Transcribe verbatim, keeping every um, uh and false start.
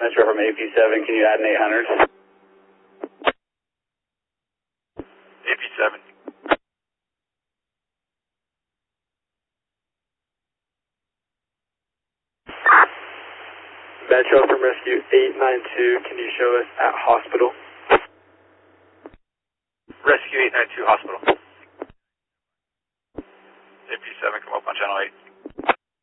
Metro from A P seven, can you add an eight hundred? A P seven. Metro from Rescue eight nine two, can you show us at hospital? Rescue eight nine two, hospital.